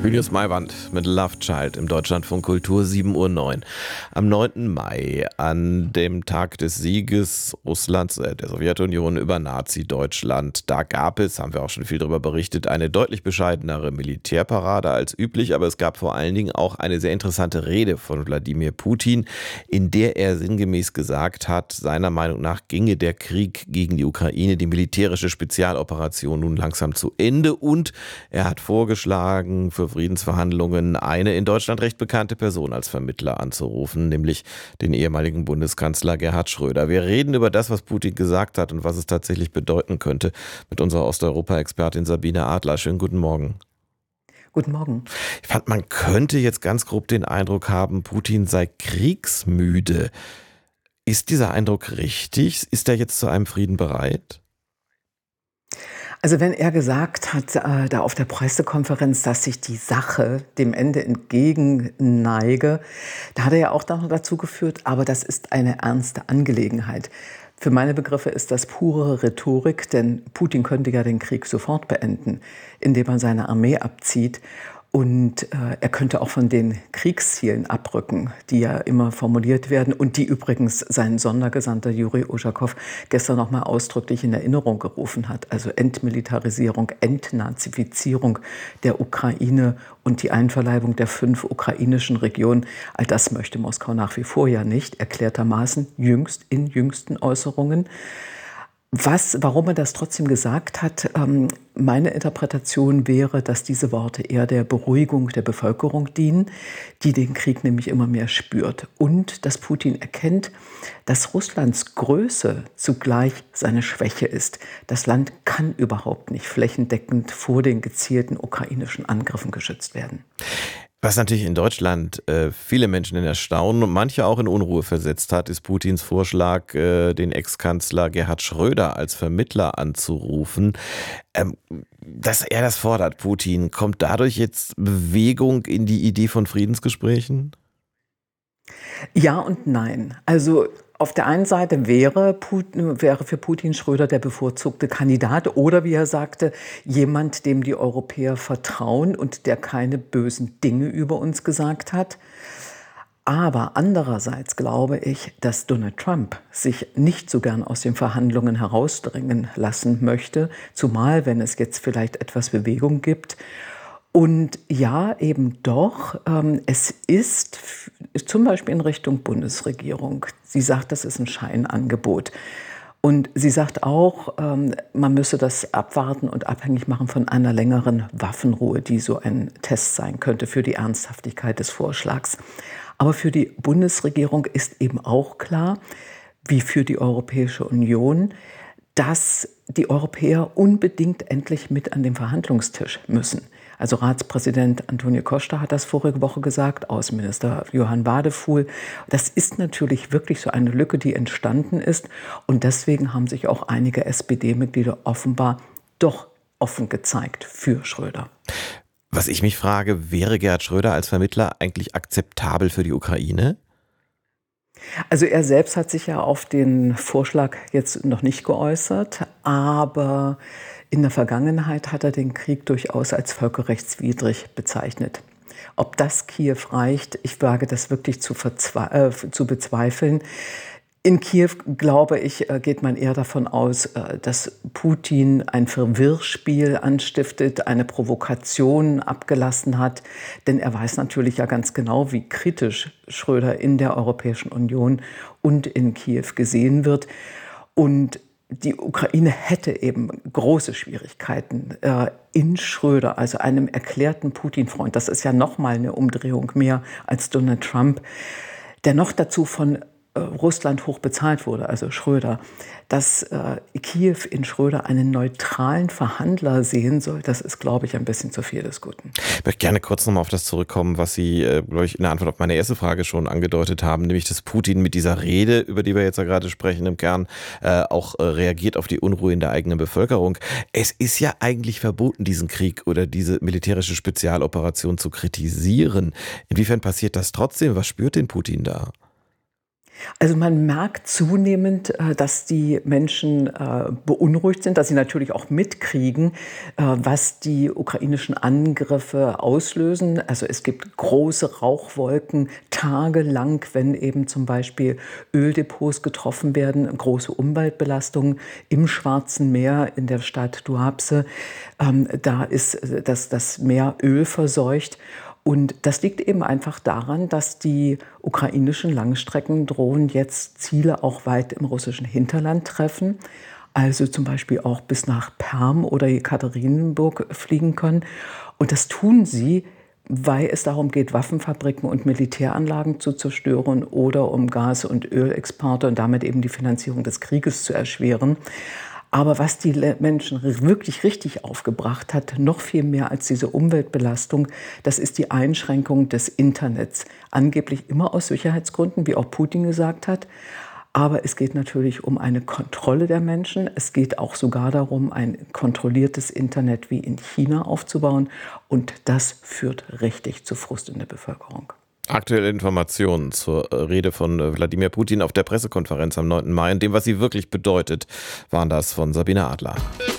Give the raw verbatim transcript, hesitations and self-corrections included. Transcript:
Julius Maiwand mit Love Child im Deutschlandfunk Kultur sieben Uhr neun. Am neunten Mai, an dem Tag des Sieges Russlands, äh, der Sowjetunion über Nazi-Deutschland, da gab es, haben wir auch schon viel darüber berichtet, eine deutlich bescheidenere Militärparade als üblich, aber es gab vor allen Dingen auch eine sehr interessante Rede von Wladimir Putin, in der er sinngemäß gesagt hat, seiner Meinung nach ginge der Krieg gegen die Ukraine, die militärische Spezialoperation nun langsam zu Ende, und er hat vorgeschlagen, für Friedensverhandlungen eine in Deutschland recht bekannte Person als Vermittler anzurufen, nämlich den ehemaligen Bundeskanzler Gerhard Schröder. Wir reden über das, was Putin gesagt hat und was es tatsächlich bedeuten könnte, mit unserer Osteuropa-Expertin Sabine Adler. Schönen guten Morgen. Guten Morgen. Ich fand, man könnte jetzt ganz grob den Eindruck haben, Putin sei kriegsmüde. Ist dieser Eindruck richtig? Ist er jetzt zu einem Frieden bereit? Also wenn er gesagt hat, äh, da auf der Pressekonferenz, dass sich die Sache dem Ende entgegenneige, da hat er ja auch noch dazu geführt, aber das ist eine ernste Angelegenheit. Für meine Begriffe ist das pure Rhetorik, denn Putin könnte ja den Krieg sofort beenden, indem er seine Armee abzieht. Und äh, er könnte auch von den Kriegszielen abrücken, die ja immer formuliert werden und die übrigens sein Sondergesandter Juri Uschakow gestern noch mal ausdrücklich in Erinnerung gerufen hat. Also Entmilitarisierung, Entnazifizierung der Ukraine und die Einverleibung der fünf ukrainischen Regionen. All das möchte Moskau nach wie vor ja nicht, erklärtermaßen jüngst in jüngsten Äußerungen. Was, warum er das trotzdem gesagt hat, ähm, meine Interpretation wäre, dass diese Worte eher der Beruhigung der Bevölkerung dienen, die den Krieg nämlich immer mehr spürt. Und dass Putin erkennt, dass Russlands Größe zugleich seine Schwäche ist. Das Land kann überhaupt nicht flächendeckend vor den gezielten ukrainischen Angriffen geschützt werden. Was natürlich in Deutschland äh, viele Menschen in Erstaunen und manche auch in Unruhe versetzt hat, ist Putins Vorschlag, äh, den Ex-Kanzler Gerhard Schröder als Vermittler anzurufen. Ähm, dass er das fordert, Putin, kommt dadurch jetzt Bewegung in die Idee von Friedensgesprächen? Ja und nein. Also auf der einen Seite wäre, Putin, wäre für Putin Schröder der bevorzugte Kandidat oder, wie er sagte, jemand, dem die Europäer vertrauen und der keine bösen Dinge über uns gesagt hat. Aber andererseits glaube ich, dass Donald Trump sich nicht so gern aus den Verhandlungen herausdrängen lassen möchte, zumal wenn es jetzt vielleicht etwas Bewegung gibt. Und ja, eben doch, ähm, es ist f- zum Beispiel in Richtung Bundesregierung. Sie sagt, das ist ein Scheinangebot. Und sie sagt auch, ähm, man müsse das abwarten und abhängig machen von einer längeren Waffenruhe, die so ein Test sein könnte für die Ernsthaftigkeit des Vorschlags. Aber für die Bundesregierung ist eben auch klar, wie für die Europäische Union, dass die Europäer unbedingt endlich mit an den Verhandlungstisch müssen. Also Ratspräsident Antonio Costa hat das vorige Woche gesagt, Außenminister Johann Wadefuhl. Das ist natürlich wirklich so eine Lücke, die entstanden ist. Und deswegen haben sich auch einige S P D-Mitglieder offenbar doch offen gezeigt für Schröder. Was ich mich frage, wäre Gerhard Schröder als Vermittler eigentlich akzeptabel für die Ukraine? Also er selbst hat sich ja auf den Vorschlag jetzt noch nicht geäußert, aber in der Vergangenheit hat er den Krieg durchaus als völkerrechtswidrig bezeichnet. Ob das Kiew reicht, ich wage das wirklich zu, verzwe- äh, zu bezweifeln. In Kiew, glaube ich, äh, geht man eher davon aus, äh, dass Putin ein Verwirrspiel anstiftet, eine Provokation abgelassen hat. Denn er weiß natürlich ja ganz genau, wie kritisch Schröder in der Europäischen Union und in Kiew gesehen wird. Und die Ukraine hätte eben große Schwierigkeiten äh, in Schröder, also einem erklärten Putin-Freund. Das ist ja noch mal eine Umdrehung mehr als Donald Trump, der noch dazu von äh, Russland hoch bezahlt wurde, also Schröder. Dass äh, Kiew in Schröder einen neutralen Verhandler sehen soll, das ist, glaube ich, ein bisschen zu viel des Guten. Ich möchte gerne kurz nochmal auf das zurückkommen, was Sie, äh, glaube ich, in der Antwort auf meine erste Frage schon angedeutet haben, nämlich dass Putin mit dieser Rede, über die wir jetzt ja gerade sprechen, im Kern äh, auch äh, reagiert auf die Unruhe in der eigenen Bevölkerung. Es ist ja eigentlich verboten, diesen Krieg oder diese militärische Spezialoperation zu kritisieren. Inwiefern passiert das trotzdem? Was spürt denn Putin da? Also, man merkt zunehmend, äh, dass die Menschen, äh, beunruhigt sind, dass sie natürlich auch mitkriegen, äh, was die ukrainischen Angriffe auslösen. Also, es gibt große Rauchwolken tagelang, wenn eben zum Beispiel Öldepots getroffen werden, große Umweltbelastungen im Schwarzen Meer in der Stadt Tuapse. Ähm, da ist, äh, das das Meer ölverseucht. Und das liegt eben einfach daran, dass die ukrainischen Langstreckendrohnen jetzt Ziele auch weit im russischen Hinterland treffen, also zum Beispiel auch bis nach Perm oder Jekaterinburg fliegen können. Und das tun sie, weil es darum geht, Waffenfabriken und Militäranlagen zu zerstören oder um Gas- und Ölexporte und damit eben die Finanzierung des Krieges zu erschweren. Aber was die Le Menschen ri wirklich richtig aufgebracht hat, noch viel mehr als diese Umweltbelastung, das ist die Einschränkung des Internets. Angeblich immer aus Sicherheitsgründen, wie auch Putin gesagt hat. Aber es geht natürlich um eine Kontrolle der Menschen. Es geht auch sogar darum, ein kontrolliertes Internet wie in China aufzubauen. Und das führt richtig zu Frust in der Bevölkerung. Aktuelle Informationen zur äh, Rede von äh, Wladimir Putin auf der Pressekonferenz am neunten Mai und dem, was sie wirklich bedeutet, waren das von Sabine Adler.